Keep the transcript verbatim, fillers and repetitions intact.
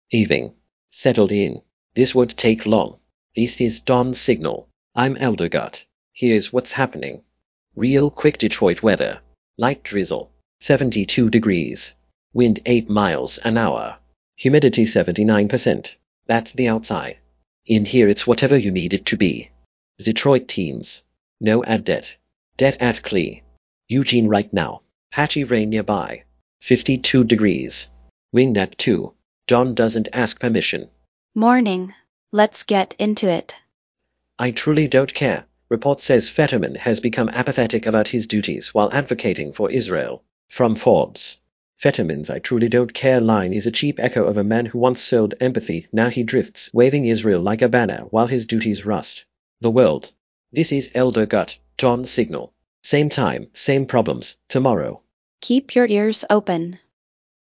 Evening. Settled in. This would take long. This is dawn signal. I'm Elder Gut. Here's what's happening. Real quick Detroit weather. Light drizzle. seventy-two degrees. Wind eight miles an hour. Humidity seventy-nine percent. That's the outside. In here it's whatever you need it to be. Detroit teams. No ad det. Det at Clee. Eugene right now. Patchy rain nearby. fifty-two degrees. Wind at two. Dawn doesn't ask permission. Morning. Let's get into it. I truly don't care. Report says Fetterman has become apathetic about his duties while advocating for Israel. From Forbes. Fetterman's I truly don't care line is a cheap echo of a man who once sold empathy. Now he drifts, waving Israel like a banner while his duties rust. The world. This is Elder Gut, dawn signal. Same time, same problems, tomorrow. Keep your ears open.